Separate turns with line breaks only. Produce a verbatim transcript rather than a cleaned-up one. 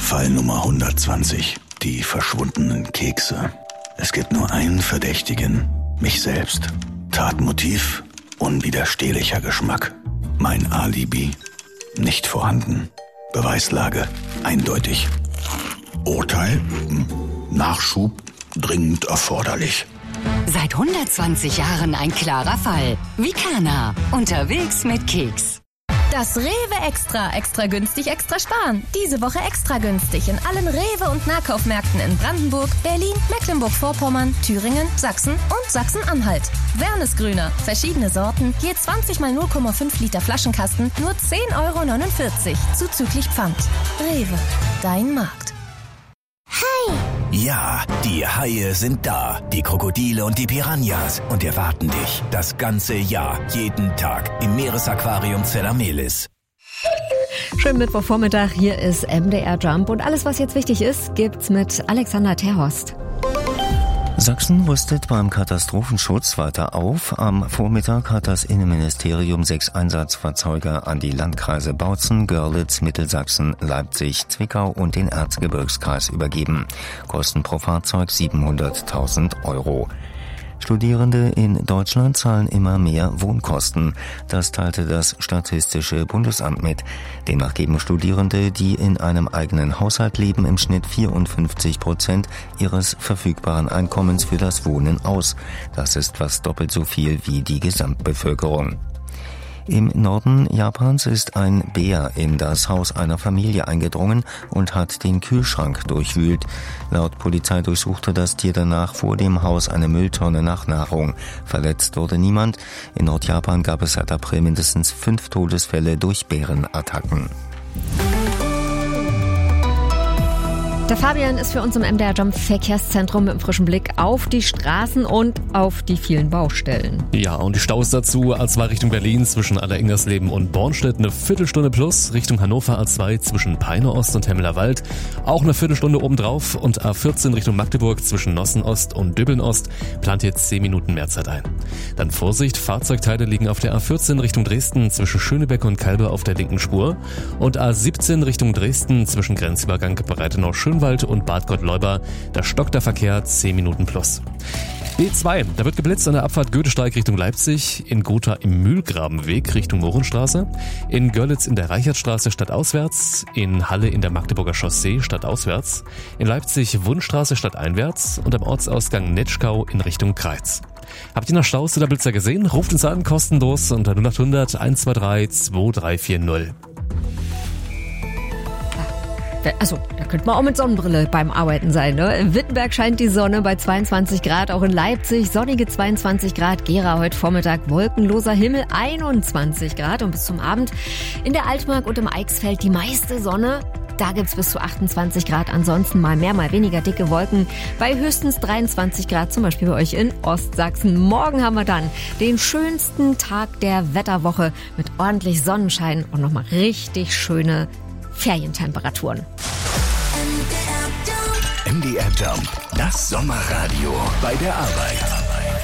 Fall Nummer hundertzwanzig. Die verschwundenen Kekse. Es gibt nur einen Verdächtigen. Mich selbst. Tatmotiv. Unwiderstehlicher Geschmack. Mein Alibi. Nicht vorhanden. Beweislage. Eindeutig. Urteil. Nachschub. Dringend erforderlich.
Seit hundertzwanzig Jahren ein klarer Fall. Vicana. Unterwegs mit Keks.
Das Rewe Extra. Extra günstig, extra sparen. Diese Woche extra günstig in allen Rewe- und Nahkaufmärkten in Brandenburg, Berlin, Mecklenburg-Vorpommern, Thüringen, Sachsen und Sachsen-Anhalt. Wernesgrüner. Verschiedene Sorten. Je zwanzig mal null Komma fünf Liter Flaschenkasten. Nur zehn Euro neunundvierzig. Zuzüglich Pfand. Rewe. Dein Markt.
Hi!
Ja, die Haie sind da. Die Krokodile und die Piranhas. Und erwarten dich das ganze Jahr, jeden Tag im Meeresaquarium Zellamelis.
Schönen Mittwochvormittag, hier ist M D R Jump. Und alles, was jetzt wichtig ist, gibt's mit Alexander Terhorst.
Sachsen rüstet beim Katastrophenschutz weiter auf. Am Vormittag hat das Innenministerium sechs Einsatzfahrzeuge an die Landkreise Bautzen, Görlitz, Mittelsachsen, Leipzig, Zwickau und den Erzgebirgskreis übergeben. Kosten pro Fahrzeug siebenhunderttausend Euro. Studierende in Deutschland zahlen immer mehr Wohnkosten. Das teilte das Statistische Bundesamt mit. Demnach geben Studierende, die in einem eigenen Haushalt leben, im Schnitt vierundfünfzig Prozent ihres verfügbaren Einkommens für das Wohnen aus. Das ist fast doppelt so viel wie die Gesamtbevölkerung. Im Norden Japans ist ein Bär in das Haus einer Familie eingedrungen und hat den Kühlschrank durchwühlt. Laut Polizei durchsuchte das Tier danach vor dem Haus eine Mülltonne nach Nahrung. Verletzt wurde niemand. In Nordjapan gab es seit April mindestens fünf Todesfälle durch Bärenattacken.
Der Fabian ist für uns im M D R Jump Verkehrszentrum mit einem frischen Blick auf die Straßen und auf die vielen Baustellen.
Ja, und die Staus dazu: A zwei Richtung Berlin zwischen Aller-Ingersleben und Bornstedt eine Viertelstunde plus, Richtung Hannover A zwei zwischen Peine Ost und Hemmeler-Wald auch eine Viertelstunde obendrauf und A vierzehn Richtung Magdeburg zwischen Nossen Ost und Döbeln Ost plant jetzt zehn Minuten mehr Zeit ein. Dann Vorsicht, Fahrzeugteile liegen auf der A vierzehn Richtung Dresden zwischen Schönebeck und Kalbe auf der linken Spur und A siebzehn Richtung Dresden zwischen Grenzübergang Breitenau-Schönwald und Bad Gottleuba, da stockt der Verkehr zehn Minuten plus. B zwei, da wird geblitzt an der Abfahrt Goethesteig Richtung Leipzig, in Gotha im Mühlgrabenweg Richtung Mohrenstraße, in Görlitz in der Reichertstraße stadtauswärts, in Halle in der Magdeburger Chaussee stadtauswärts, in Leipzig Wundstraße stadteinwärts und am Ortsausgang Netschkau in Richtung Kreiz. Habt ihr noch Staus oder Blitzer gesehen? Ruft uns an, kostenlos unter null acht hundert eins zwei drei zwei drei vier null.
Also, da könnte man auch mit Sonnenbrille beim Arbeiten sein, ne? In Wittenberg scheint die Sonne bei zweiundzwanzig Grad, auch in Leipzig sonnige zweiundzwanzig Grad, Gera heute Vormittag wolkenloser Himmel einundzwanzig Grad und bis zum Abend in der Altmark und im Eichsfeld die meiste Sonne. Da gibt's bis zu achtundzwanzig Grad, ansonsten mal mehr, mal weniger dicke Wolken bei höchstens dreiundzwanzig Grad, zum Beispiel bei euch in Ostsachsen. Morgen haben wir dann den schönsten Tag der Wetterwoche mit ordentlich Sonnenschein und nochmal richtig schöne Ferientemperaturen.
M D R Jump, das Sommerradio bei der Arbeit.